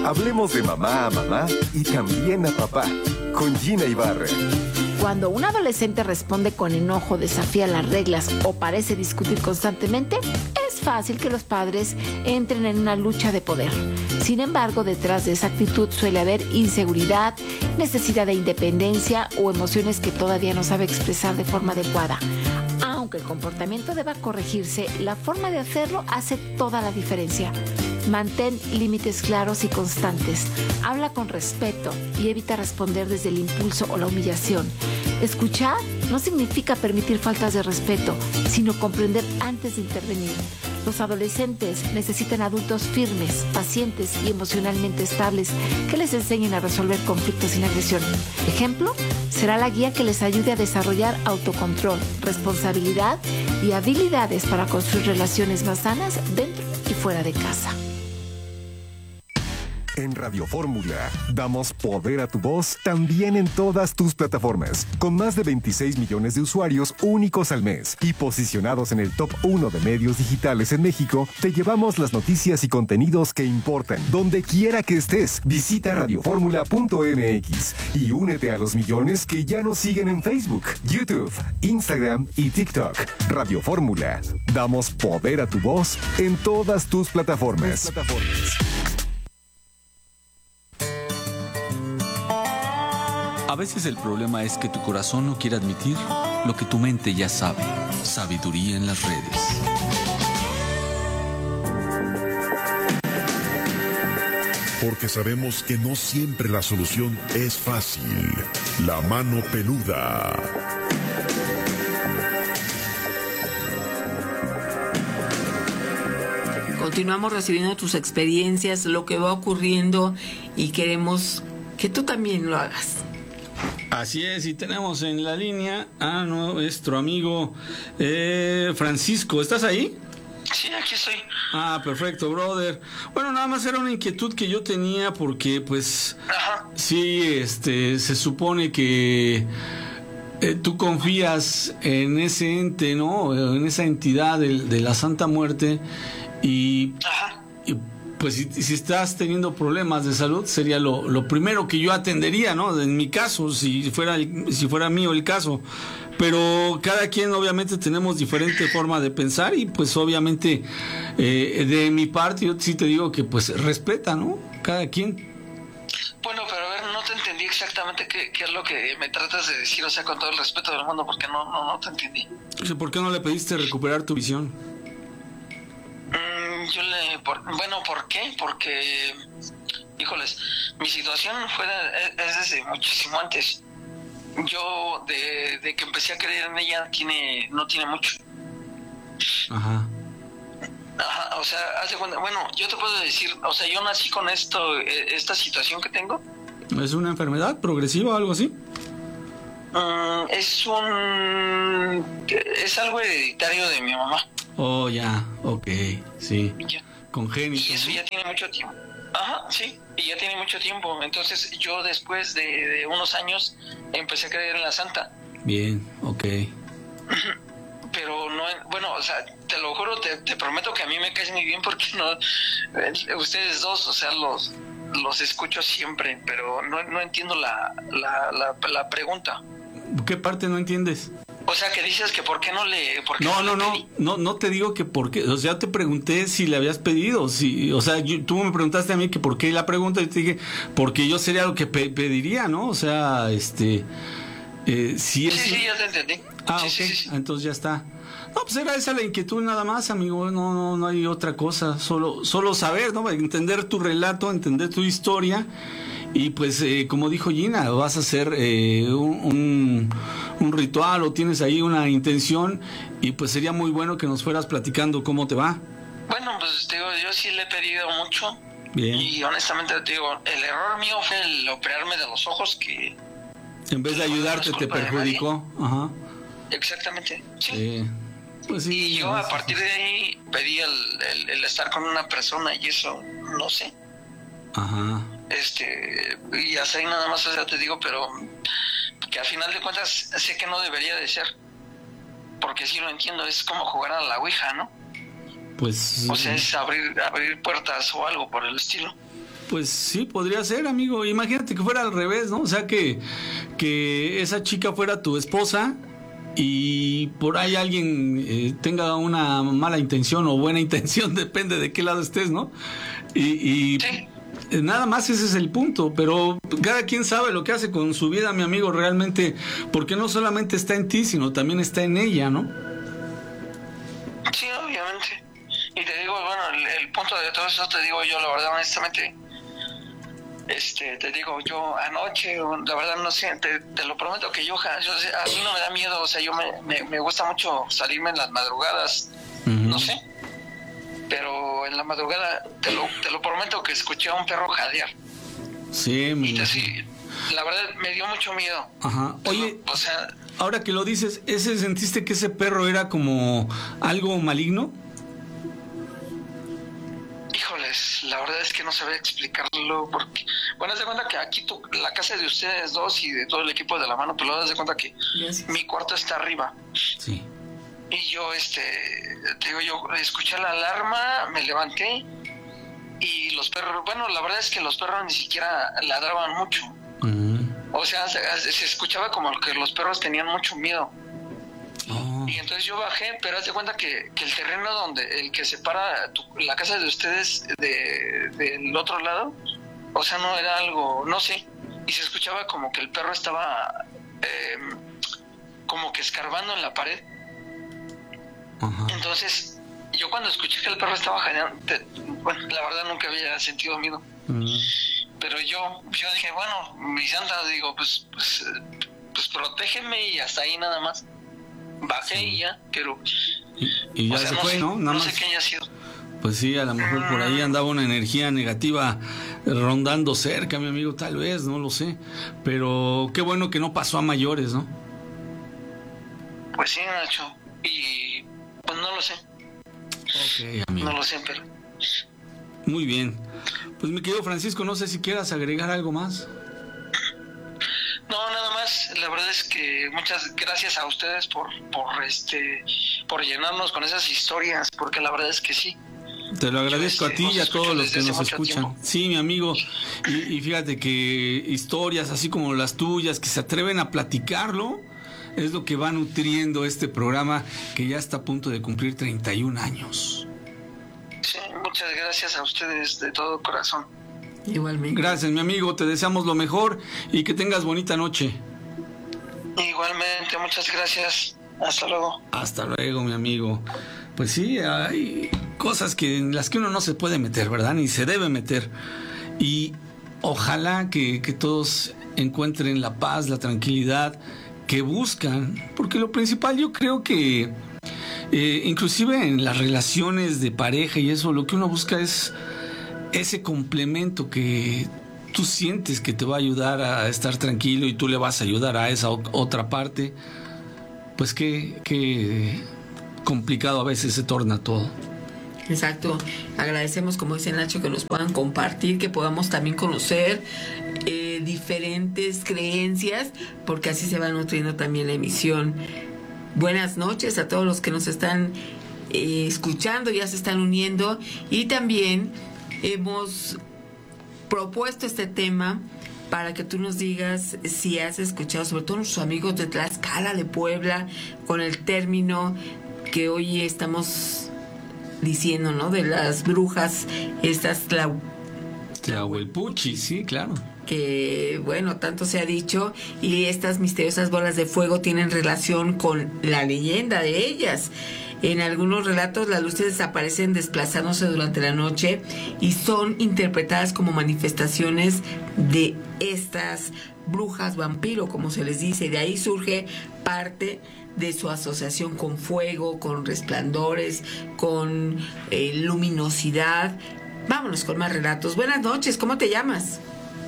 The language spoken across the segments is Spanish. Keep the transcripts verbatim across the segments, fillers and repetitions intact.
Hablemos de mamá a mamá y también a papá, con Gina Ibarra. Cuando un adolescente responde con enojo, desafía las reglas o parece discutir constantemente, es fácil que los padres entren en una lucha de poder. Sin embargo, detrás de esa actitud suele haber inseguridad, necesidad de independencia o emociones que todavía no sabe expresar de forma adecuada. Aunque el comportamiento deba corregirse, la forma de hacerlo hace toda la diferencia. Mantén límites claros y constantes. Habla con respeto y evita responder desde el impulso o la humillación. Escuchar no significa permitir faltas de respeto, sino comprender antes de intervenir. Los adolescentes necesitan adultos firmes, pacientes y emocionalmente estables que les enseñen a resolver conflictos sin agresión. Ejemplo, será la guía que les ayude a desarrollar autocontrol, responsabilidad y habilidades para construir relaciones más sanas dentro y fuera de casa. En Radio Fórmula damos poder a tu voz también en todas tus plataformas, con más de veintiséis millones de usuarios únicos al mes y posicionados en el top uno de medios digitales en México. Te llevamos las noticias y contenidos que importan, donde quiera que estés. Visita radio fórmula punto m x y únete a los millones que ya nos siguen en Facebook, YouTube, Instagram y TikTok. Radio Fórmula, damos poder a tu voz en todas tus plataformas. A veces el problema es que tu corazón no quiere admitir lo que tu mente ya sabe. Sabiduría en las redes. Porque sabemos que no siempre la solución es fácil. La mano peluda. Continuamos recibiendo tus experiencias, lo que va ocurriendo y queremos que tú también lo hagas. Así es, y tenemos en la línea a nuestro amigo eh, Francisco. ¿Estás ahí? Sí, aquí estoy. Ah, perfecto, brother. Bueno, nada más era una inquietud que yo tenía porque, pues, Ajá. sí, este, se supone que eh, tú confías en ese ente, ¿no? En esa entidad de, de la Santa Muerte y... Ajá. y pues si, si estás teniendo problemas de salud sería lo, lo primero que yo atendería, ¿no? En mi caso, si fuera si fuera mío el caso. Pero cada quien obviamente tenemos diferente forma de pensar y pues obviamente eh, de mi parte yo sí te digo que pues respeta, ¿no? Cada quien. Bueno, pero a ver, no te entendí exactamente qué, qué es lo que me tratas de decir, o sea, con todo el respeto del mundo, porque no, no, no te entendí. ¿Por qué no le pediste recuperar tu visión? Yo le, por, bueno, ¿por qué? Porque, híjoles, mi situación fue de, es desde muchísimo antes. Yo, de, de que empecé a creer en ella, tiene no tiene mucho. Ajá. Ajá, o sea, hace cuando, bueno, yo te puedo decir, o sea, yo nací con esto, esta situación que tengo. ¿Es una enfermedad progresiva o algo así? Um, es un, es algo hereditario de mi mamá. Oh, ya, ok, sí. Ya. Congénito. Y eso ya tiene mucho tiempo. Ajá, sí, y ya tiene mucho tiempo. Entonces yo después de, de unos años empecé a creer en la Santa. Bien, ok. Pero no, bueno, o sea, te lo juro, te, te prometo que a mí me caes muy bien porque no, eh, ustedes dos, o sea, los los escucho siempre, pero no, no entiendo la, la, la, la pregunta. ¿Qué parte no entiendes? O sea, que dices que por qué no le... Por qué No, no, no, le no, no, no te digo que por qué, o sea, te pregunté si le habías pedido, si, o sea, yo, tú me preguntaste a mí que por qué la pregunta, y te dije, porque yo sería lo que pe- pediría, ¿no? O sea, este, eh, si es... Sí, sí, ya te entendí. Ah, sí, ok, sí, sí, sí. entonces ya está. No, pues era esa la inquietud nada más, amigo, no, no, no hay otra cosa, solo, solo saber, ¿no? Entender tu relato, entender tu historia. Y pues, eh, como dijo Gina, vas a hacer eh, un, un, un ritual o tienes ahí una intención y pues sería muy bueno que nos fueras platicando cómo te va. Bueno, pues te digo, yo sí le he pedido mucho. Bien. Y honestamente te digo, el error mío fue el operarme de los ojos que... En vez de ayudarte te perjudicó. Ajá. Exactamente, sí. Eh, pues sí. Y yo a partir de ahí pedí el, el, el estar con una persona y eso, no sé. Ajá. Este, y hasta ahí nada más, o sea, te digo, pero que al final de cuentas sé que no debería de ser, porque sí lo entiendo, es como jugar a la ouija, ¿no? Pues... O sea, es abrir abrir puertas o algo por el estilo. Pues sí, podría ser, amigo. Imagínate que fuera al revés, ¿no? O sea, que, que esa chica fuera tu esposa y por ahí alguien eh, tenga una mala intención o buena intención, depende de qué lado estés, ¿no? Y, y Sí. nada más ese es el punto, pero cada quien sabe lo que hace con su vida, mi amigo, realmente, porque no solamente está en ti, sino también está en ella, ¿no? Sí, obviamente. Y te digo, bueno, el, el punto de todo eso, te digo yo, la verdad, honestamente, este, te digo, yo anoche, la verdad, no sé, te, te lo prometo que yo, ja- yo, a mí no me da miedo, o sea, yo me, me, me gusta mucho salirme en las madrugadas, Ujú. no sé, pero en la madrugada, te lo, te lo prometo que escuché a un perro jadear, Sí, mi y te, sí, la verdad, me dio mucho miedo. Ajá. Oye, O sea, ahora que lo dices, ¿ese sentiste que ese perro era como algo maligno? híjoles, la verdad es que no sabía explicarlo porque, bueno, haz de cuenta que aquí tu, la casa de ustedes dos y de todo el equipo de La Mano Peluda, haz de cuenta que Gracias. mi cuarto está arriba Sí. y yo, este, te digo, yo escuché la alarma, me levanté y los perros, bueno, la verdad es que los perros ni siquiera ladraban mucho, Mm. o sea, se, se escuchaba como que los perros tenían mucho miedo. Oh. Y entonces yo bajé, pero haz de cuenta que, que el terreno donde, el que separa tu- la casa de ustedes de, del otro lado, o sea, no era algo, no sé, y se escuchaba como que el perro estaba eh, como que escarbando en la pared. Ajá. Entonces, yo cuando escuché que el perro estaba jadeando, te- bueno, la verdad nunca había sentido miedo, Mm. pero yo, yo dije, bueno, mi santa, digo, pues, pues, eh, pues protégeme y hasta ahí nada más. Bajé y ya, pero Y, y ya o sea, se no fue, sé, ¿no? Nada no más. sé qué haya sido. Pues sí, a lo mejor por ahí andaba una energía negativa rondando cerca, mi amigo, tal vez, no lo sé. Pero qué bueno que no pasó a mayores, ¿no? Pues sí, Nacho. Y pues no lo sé, Ok, amigo. no lo sé, pero Muy bien. Pues mi querido Francisco, no sé si quieras agregar algo más. no, nada más. La verdad es que muchas gracias a ustedes por, por este, por llenarnos con esas historias, porque la verdad es que sí. Te lo agradezco Yo, a este, ti y a los todos escucho los que desde nos hace mucho escuchan. tiempo. Sí, mi amigo. Y, y fíjate que historias así como las tuyas, que se atreven a platicarlo, es lo que va nutriendo este programa que ya está a punto de cumplir treinta y un años. Sí, muchas gracias a ustedes de todo corazón. Igualmente. Gracias, mi amigo. Te deseamos lo mejor y que tengas bonita noche. Igualmente, muchas gracias. Hasta luego. Hasta luego, mi amigo. Pues sí, hay cosas que en las que uno no se puede meter, ¿verdad? Ni se debe meter. Y ojalá que, que todos encuentren la paz, la tranquilidad que buscan, porque lo principal yo creo que eh, inclusive en las relaciones de pareja y eso, lo que uno busca es ese complemento que tú sientes que te va a ayudar a estar tranquilo y tú le vas a ayudar a esa o- otra parte. Pues qué, qué complicado a veces se torna todo. Exacto. Agradecemos, como dice Nacho, que nos puedan compartir, que podamos también conocer eh, diferentes creencias, porque así se va nutriendo también la emisión. Buenas noches a todos los que nos están eh, escuchando, ya se están uniendo, y también hemos propuesto este tema para que tú nos digas si has escuchado, sobre todo nuestros amigos de Tlaxcala, de Puebla, con el término que hoy estamos diciendo, ¿no? De las brujas, estas tlau- Tlahuelpuchi, sí, claro. que, bueno, tanto se ha dicho, y estas misteriosas bolas de fuego tienen relación con la leyenda de ellas. En algunos relatos las luces desaparecen desplazándose durante la noche y son interpretadas como manifestaciones de estas brujas vampiro, como se les dice. De ahí surge parte de su asociación con fuego, con resplandores, con eh, luminosidad. Vámonos con más relatos. Buenas noches, ¿cómo te llamas?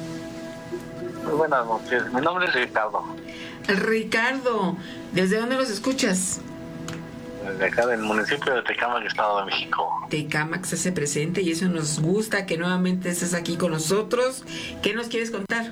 Muy buenas noches, mi nombre es Ricardo, Ricardo, ¿desde dónde los escuchas? desde acá del municipio de Tecámac, Estado de México. Tecámac se hace presente y eso nos gusta, que nuevamente estés aquí con nosotros. ¿Qué nos quieres contar?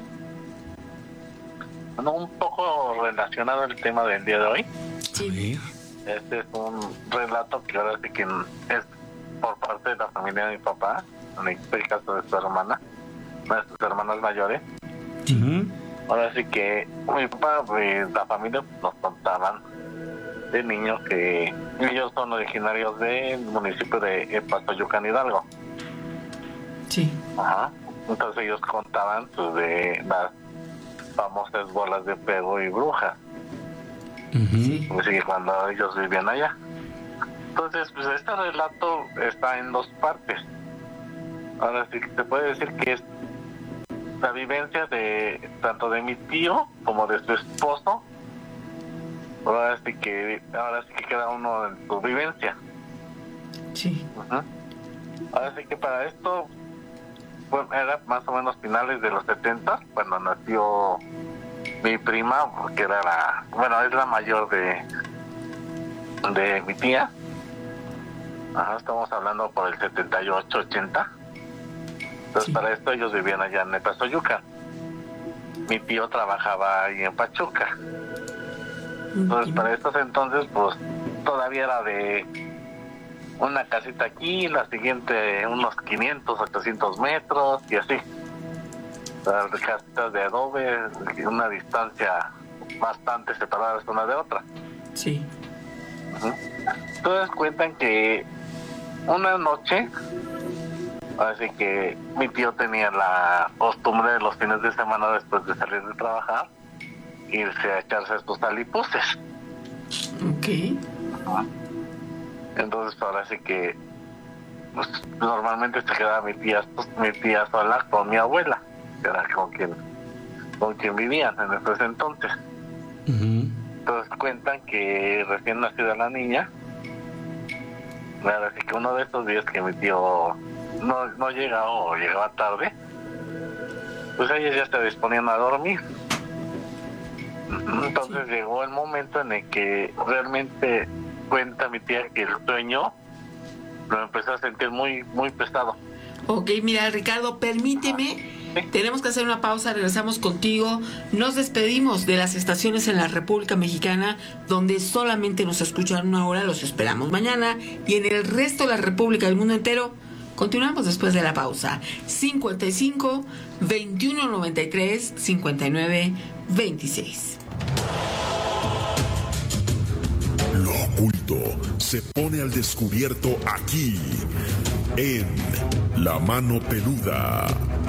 Bueno, un poco relacionado al tema del día de hoy. A ver. Este es un relato que ahora sí que es por parte de la familia de mi papá, en el caso de su hermana. nuestras hermanas mayores. Uh-huh. Ahora sí que mi papá, pues, la familia nos contaban de niños que ellos son originarios del municipio de Pastoyucan, Hidalgo. Sí. Ajá. Entonces ellos contaban pues, de las famosas bolas de fuego y brujas. Uh-huh. Así que cuando ellos vivían allá. Entonces, pues este relato está en dos partes. Ahora sí que se puede decir que es la vivencia de tanto de mi tío como de su esposo. Ahora sí que ahora sí que queda uno en su vivencia. Sí. Uh-huh. Ahora sí que para esto bueno, era más o menos finales de los setenta cuando nació mi prima, que era la, bueno, es la mayor de de mi tía. Ajá, estamos hablando por el setenta y ocho, ochenta. Entonces, sí. Para esto ellos vivían allá en Pastoyucan. Mi tío trabajaba ahí en Pachuca. Entonces, para estos entonces, pues, todavía era de una casita aquí, la siguiente unos quinientos, ochocientos metros y así. Las casitas de adobe, una distancia bastante separadas una de otra. Sí. Uh-huh. Entonces cuentan que una noche, así que mi tío tenía la costumbre de los fines de semana después de salir de trabajar, irse a echarse estos alipuses. Ok. Uh-huh. Entonces ahora sí que pues, normalmente se quedaba mi tía, pues, mi tía sola con mi abuela, que era con quien, con quien vivían en ese entonces. Uh-huh. Entonces cuentan que recién nacida la niña, así que uno de estos días que mi tío no, no llega o llegaba tarde, pues ellos ya se disponían a dormir. Entonces sí. Llegó el momento en el que realmente cuenta mi tía que el sueño lo empezó a sentir muy, muy pesado. Ok, mira, Ricardo, permíteme... ¿Sí? Tenemos que hacer una pausa, regresamos contigo. Nos despedimos de las estaciones en la República Mexicana donde solamente nos escuchan una hora, los esperamos mañana. Y en el resto de la República del mundo entero, continuamos después de la pausa. cincuenta y cinco, veintiuno noventa y tres, cincuenta y nueve, veintiséis. Lo oculto se pone al descubierto aquí, en La Mano Peluda.